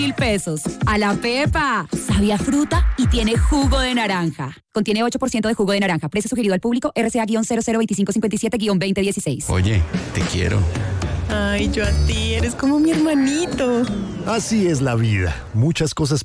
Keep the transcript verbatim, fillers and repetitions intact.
mil pesos. A la Pepa. Sabe a fruta y tiene jugo de naranja. Contiene ocho por ciento de jugo de naranja. Precio sugerido al público R C A cero cero dos cinco cinco siete veinte dieciséis. Oye, te quiero. Ay, yo a ti, eres como mi hermanito. Así es la vida. Muchas cosas